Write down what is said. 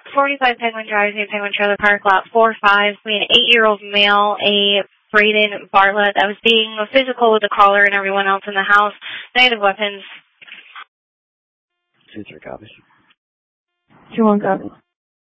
45 Penguin Drive, New Penguin Trailer Park, lot 4-5. We had an 8-year-old male, a Braden Bartlett, that was being physical with the caller and everyone else in the house. Negative weapons. 2-3 copies. 2-1 copy.